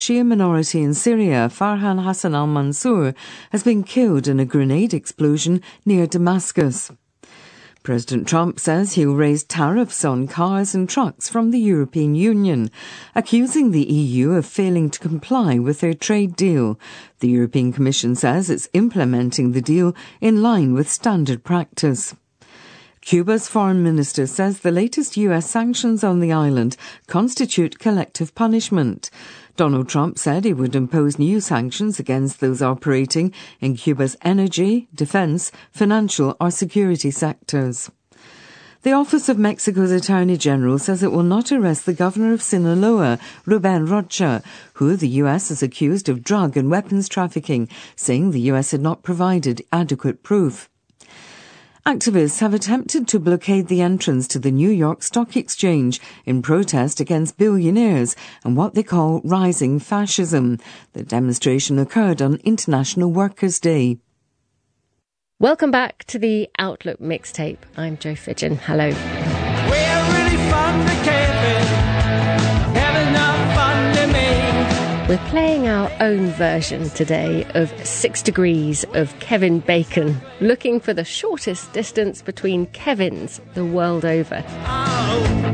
Shia minority in Syria, Farhan Hassan al-Mansour, has been killed in a grenade explosion near Damascus. President Trump says he'll raise tariffs on cars and trucks from the European Union, accusing the EU of failing to comply with their trade deal. The European Commission says it's implementing the deal in line with standard practice. Cuba's foreign minister says the latest US sanctions on the island constitute collective punishment. Donald Trump said he would impose new sanctions against those operating in Cuba's energy, defense, financial or security sectors. The Office of Mexico's Attorney General says it will not arrest the governor of Sinaloa, Ruben Rocha, who the US has accused of drug and weapons trafficking, saying the US had not provided adequate proof. Activists have attempted to blockade the entrance to the New York Stock Exchange in protest against billionaires and what they call rising fascism. The demonstration occurred on International Workers' Day. Welcome back to the Outlook Mixtape. I'm Jo Fidgen. Hello. We're really fun to Kevin. Have enough fun to me. We're playing our own version today of 6 Degrees of Kevin Bacon, looking for the shortest distance between Kevins the world over. Oh,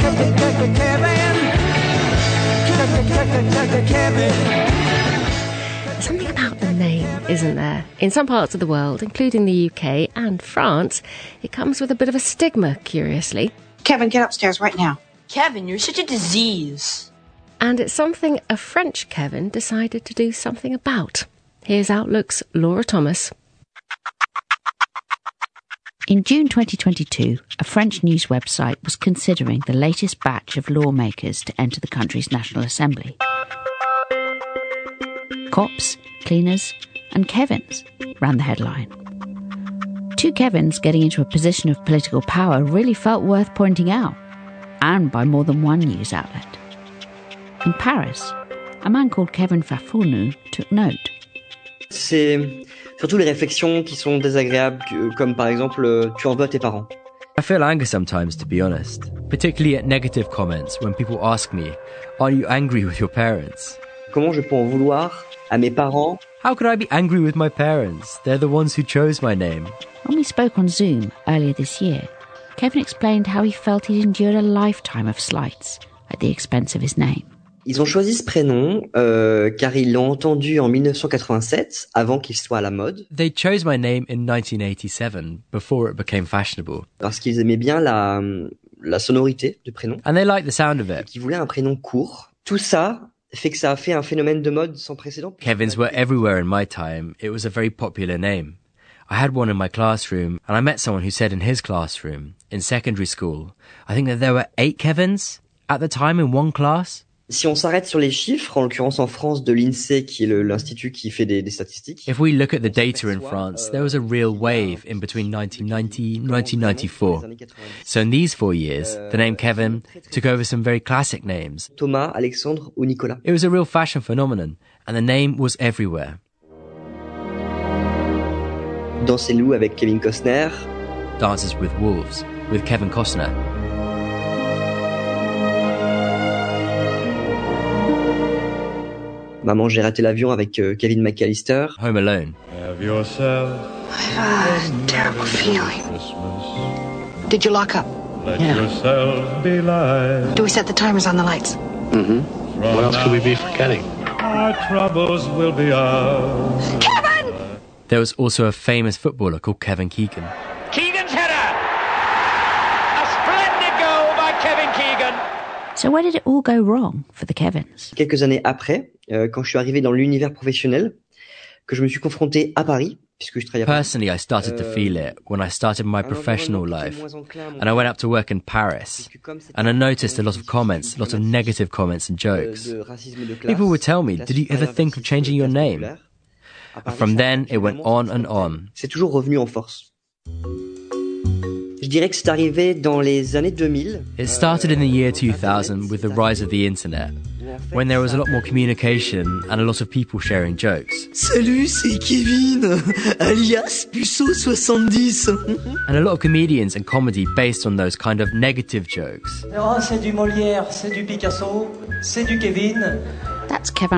Kevin. There's something about the name, isn't there? In some parts of the world, including the UK and France, it comes with a bit of a stigma, curiously. Kevin, get upstairs right now. Kevin, you're such a disease. And it's something a French Kevin decided to do something about. Here's Outlook's Laura Thomas. In June 2022, a French news website was considering the latest batch of lawmakers to enter the country's National Assembly. Cops, cleaners, and Kevins ran the headline. 2 Kevins getting into a position of political power really felt worth pointing out, and by more than one news outlet. In Paris, a man called Kevin Fafournou took note. C'est surtout les réflexions qui sont désagréables, comme par exemple tu en veux à tes parents. I feel anger sometimes, to be honest, particularly at negative comments when people ask me, are you angry with your parents? Comment je peux en vouloir à mes parents? How could I be angry with my parents? They're the ones who chose my name. When we spoke on Zoom earlier this year, Kevin explained how he felt he'd endured a lifetime of slights at the expense of his name. Ils ont choisi ce prénom car ils l'ont entendu en 1987, avant qu'il soit à la mode. They chose my name in 1987, before it became fashionable. Parce qu'ils aimaient bien la sonorité du prénom. And they liked the sound of it. Ils voulaient un prénom court. Tout ça fait que ça a fait un phénomène de mode sans précédent. Kevins were everywhere in my time. It was a very popular name. I had one in my classroom, and I met someone who said in his classroom, in secondary school, I think that there were 8 Kevins at the time in one class. Si on s'arrête sur les chiffres, en l'occurrence en France de l'INSEE, qui est l'institut qui fait des statistiques. If we look at the data in France, there was a real wave in between 1990 and 1994. So in these 4 years, the name Kevin took over some very classic names. Thomas, Alexandre ou Nicolas. It was a real fashion phenomenon, and the name was everywhere. Danser loup avec Kevin Costner. Dances with Wolves, with Kevin Costner. Maman, j'ai raté l'avion avec Kevin McAllister. Home Alone. I have a terrible feeling. Did you lock up? Yourself be light. Do we set the timers on the lights? Mm-hmm. What else could we be forgetting? Our troubles will be ours. Kevin! There was also a famous footballer called Kevin Keegan. Keegan's header! A splendid goal by Kevin Keegan! So where did it all go wrong for the Kevins? Quelques années après, quand je suis arrivé dans l'univers professionnel, que je me suis confronté à Paris, puisque je travaillais à Paris. Personally, I started to feel it when I started my professional life, and I went up to work in Paris, and I noticed a lot of comments, a lot of negative comments and jokes. People would tell me, did you ever think of changing your name? And from then, it went on and on. C'est toujours revenu en force. Je dirais que c'est arrivé dans les années 2000. It started in the year 2000 with the rise of the internet, when there was a lot more communication and a lot of people sharing jokes. Salut, c'est Kevin, alias Puceau 70. And a lot of comedians and comedy based on those kind of negative jokes. Oh, c'est du Molière, c'est du Picasso, c'est du Kevin. That's Kevin